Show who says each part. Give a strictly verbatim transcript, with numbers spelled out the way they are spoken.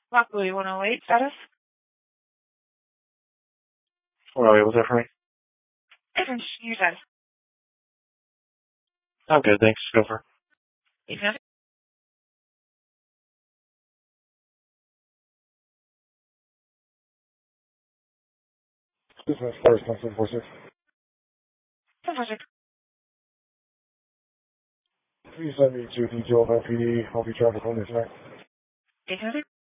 Speaker 1: Luckily, one oh eight status.
Speaker 2: one oh eight, was that for me?
Speaker 1: Different your status.
Speaker 2: I'm good, thanks. Go for it.
Speaker 1: eight hundred.
Speaker 2: Business first, nine seven four six.
Speaker 1: seven four six.
Speaker 2: Please send me to the Joe F P D. I'll be traffic on this night.
Speaker 1: eight hundred.